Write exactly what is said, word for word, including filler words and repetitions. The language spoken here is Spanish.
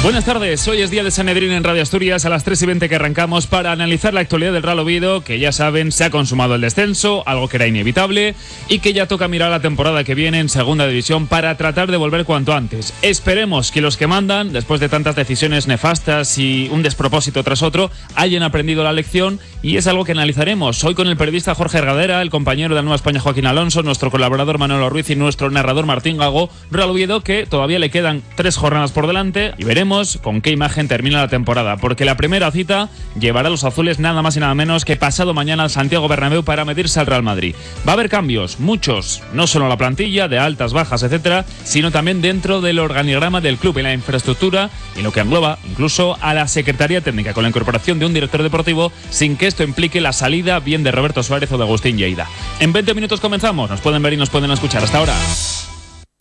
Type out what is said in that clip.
Buenas tardes, hoy es día de Sanedrín en Radio Asturias, a las tres y veinte que arrancamos para analizar la actualidad del Real Oviedo, que ya saben, se ha consumado el descenso, algo que era inevitable, y que ya toca mirar la temporada que viene en Segunda División para tratar de volver cuanto antes. Esperemos que los que mandan, después de tantas decisiones nefastas y un despropósito tras otro, hayan aprendido la lección, y es algo que analizaremos hoy con el periodista Jorge Hergadera, el compañero de Nueva España Joaquín Alonso, nuestro colaborador Manolo Ruiz y nuestro narrador Martín Gago. Real Oviedo, que todavía le quedan tres jornadas por delante, y veremos con qué imagen termina la temporada, porque la primera cita llevará a los azules nada más y nada menos que pasado mañana al Santiago Bernabéu para medirse al Real Madrid. Va a haber cambios, muchos, no solo en la plantilla, de altas, bajas, etcétera, sino también dentro del organigrama del club y la infraestructura, y lo que engloba incluso a la Secretaría Técnica, con la incorporación de un director deportivo, sin que esto implique la salida bien de Roberto Suárez o de Agustín Lleida. En veinte minutos comenzamos, nos pueden ver y nos pueden escuchar. Hasta ahora.